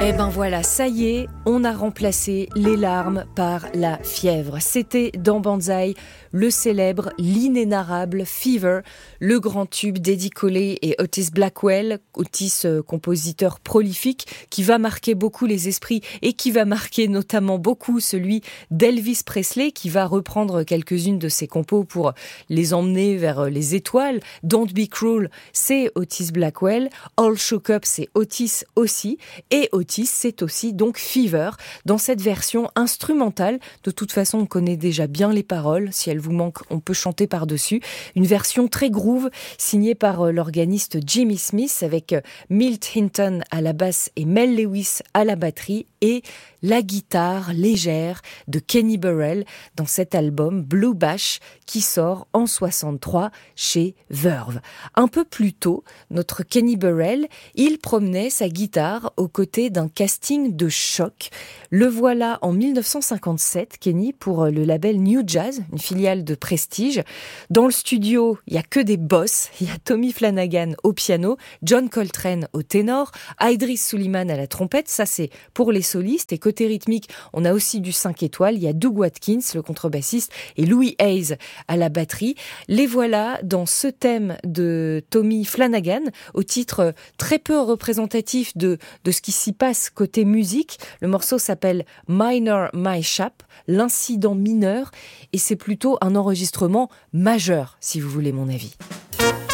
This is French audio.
Eh ben voilà, ça y est, on a remplacé les larmes par la fièvre. C'était dans Banzai, le célèbre, l'inénarrable Fever, le grand tube d'Eddie Coley et Otis Blackwell, Otis compositeur prolifique qui va marquer beaucoup les esprits et qui va marquer notamment beaucoup celui d'Elvis Presley qui va reprendre quelques-unes de ses compos pour les emmener vers les étoiles. Don't Be Cruel, c'est Otis Blackwell. All Shook Up, c'est Otis aussi. Et Otis, c'est aussi donc Fever, dans cette version instrumentale. De toute façon, on connaît déjà bien les paroles. Si elles vous manquent, on peut chanter par-dessus. Une version très groove, signée par l'organiste Jimmy Smith, avec Milt Hinton à la basse et Mel Lewis à la batterie, et la guitare légère de Kenny Burrell dans cet album Blue Bash qui sort en 63 chez Verve. Un peu plus tôt, notre Kenny Burrell, il promenait sa guitare aux côtés d'un casting de choc. Le voilà en 1957, Kenny, pour le label New Jazz, une filiale de Prestige. Dans le studio, il n'y a que des boss. Il y a Tommy Flanagan au piano, John Coltrane au ténor, Idris Sullivan à la trompette. Ça, c'est pour les solistes. Et côté rythmique, on a aussi du 5 étoiles. Il y a Doug Watkins, le contrebassiste, et Louis Hayes à la batterie. Les voilà dans ce thème de Tommy Flanagan, au titre très peu représentatif de ce qui s'y passe côté musique. Le morceau s'appelle Minor Mishap, l'incident mineur, et c'est plutôt un enregistrement majeur, si vous voulez mon avis.